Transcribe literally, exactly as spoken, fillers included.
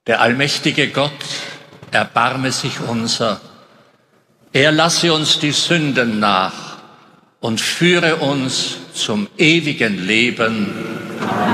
Der allmächtige Gott erbarme sich unser. Er lasse uns die Sünden nach und führe uns zum ewigen Leben.